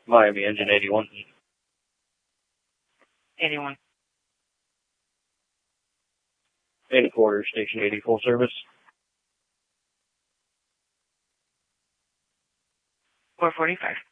Miami engine 81. 81. 84, station 80, full service. 445.